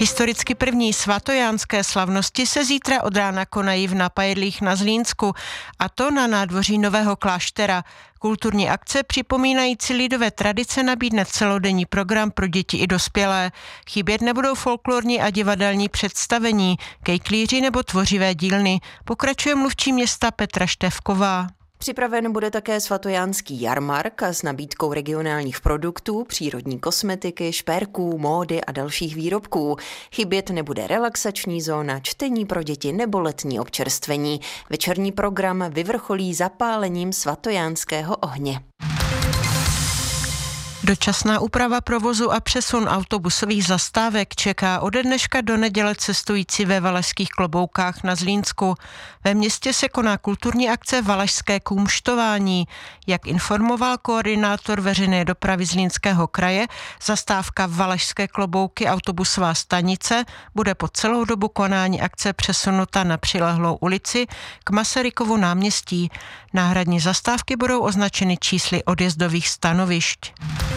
Historicky první svatojánské slavnosti se zítra od rána konají v Napajedlích na Zlínsku, a to na nádvoří Nového kláštera. Kulturní akce připomínající lidové tradice nabídne celodenní program pro děti i dospělé. Chybět nebudou folklorní a divadelní představení, kejklíři nebo tvořivé dílny, pokračuje mluvčí města Petra Števková. Připraven bude také svatojánský jarmark s nabídkou regionálních produktů, přírodní kosmetiky, šperků, módy a dalších výrobků. Chybět nebude relaxační zóna, čtení pro děti nebo letní občerstvení. Večerní program vyvrcholí zapálením svatojánského ohně. Dočasná úprava provozu a přesun autobusových zastávek čeká ode dneška do neděle cestující ve Valašských Kloboukách na Zlínsku. Ve městě se koná kulturní akce Valašské kumštování. Jak informoval koordinátor veřejné dopravy Zlínského kraje, zastávka Valašské Klobouky autobusová stanice bude po celou dobu konání akce přesunuta na přilehlou ulici k Masarykovu náměstí. Náhradní zastávky budou označeny čísly odjezdových stanovišť.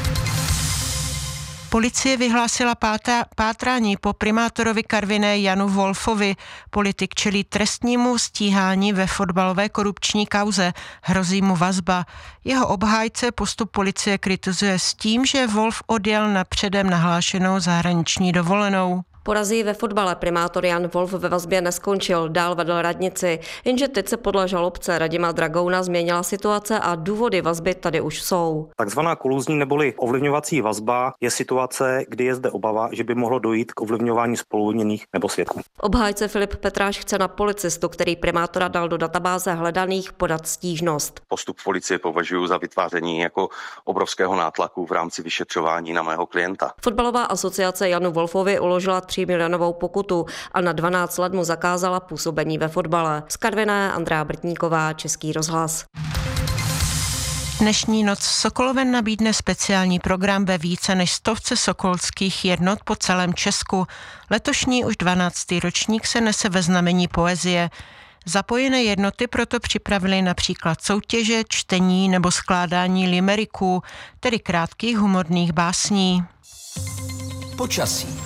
Policie vyhlásila pátrání po primátorovi Karviné Janu Wolfovi. Politik čelí trestnímu stíhání ve fotbalové korupční kauze. Hrozí mu vazba. Jeho obhájce postup policie kritizuje s tím, že Wolf odjel na předem nahlášenou zahraniční dovolenou. Po razii ve fotbale primátor Jan Wolf ve vazbě neskončil, dál vedl radnici, jenže teď se podle žalobce Radima Dragouna změnila situace a důvody vazby tady už jsou. Takzvaná koluzní neboli ovlivňovací vazba je situace, kdy je zde obava, že by mohlo dojít k ovlivňování spoluvinných nebo svědků. Obhájce Filip Petráš chce na policistu, který primátora dal do databáze hledaných, podat stížnost. Postup policie považuji za vytváření jako obrovského nátlaku v rámci vyšetřování na mého klienta. Fotbalová asociace Janu Wolfovi uložila 3milionovou pokutu a na 12 let mu zakázala působení ve fotbale. Z Karviné Andrea Brtníková, Český rozhlas. Dnešní noc Sokoloven nabídne speciální program ve více než 100 sokolských jednot po celém Česku. Letošní už 12. ročník se nese ve znamení poezie. Zapojené jednoty proto připravily například soutěže, čtení nebo skládání limeriků, tedy krátkých humorných básní. Počasí.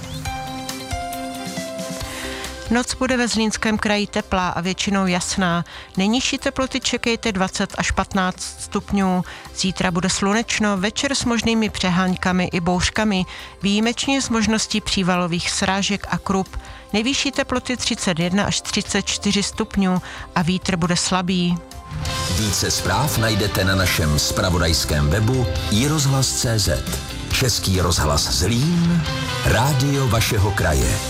Noc bude ve Zlínském kraji teplá a většinou jasná. Nejnižší teploty čekejte 20 až 15 stupňů. Zítra bude slunečno, večer s možnými přeháňkami i bouřkami, výjimečně s možností přívalových srážek a krup. Nejvyšší teploty 31 až 34 stupňů a vítr bude slabý. Více zpráv najdete na našem zpravodajském webu iRozhlas.cz. Český rozhlas Zlín, rádio vašeho kraje.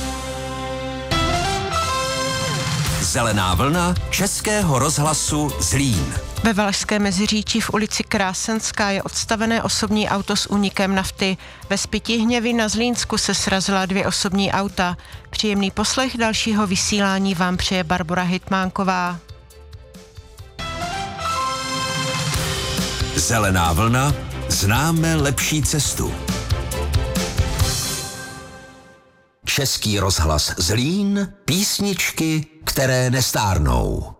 Zelená vlna Českého rozhlasu Zlín. Ve Valašském Meziříčí v ulici Krásenská je odstavené osobní auto s únikem nafty. Ve Spytihněvi na Zlínsku se srazila 2 osobní auta. Příjemný poslech dalšího vysílání vám přeje Barbora Hytmánková. Zelená vlna, známe lepší cestu. Český rozhlas Zlín, písničky, které nestárnou.